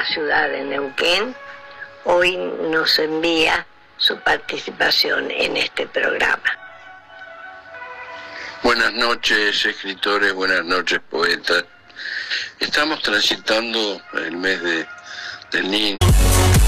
ciudad de Neuquén, hoy nos envía su participación en este programa. Buenas noches, escritores, buenas noches, poetas. Estamos transitando el mes del niño.